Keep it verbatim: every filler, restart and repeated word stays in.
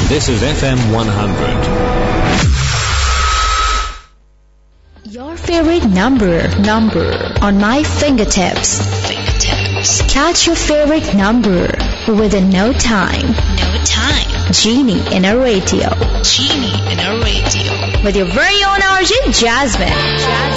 This is F M one hundred. Your favorite number, number on my fingertips. Fingertips. Catch your favorite number within no time. No time. Genie in a radio. Genie in a radio. With your very own R J, Jasmine. Jasmine.